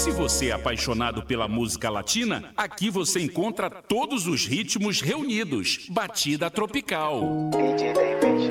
Se você é apaixonado pela música latina, aqui você encontra todos os ritmos reunidos. Batida tropical. DJ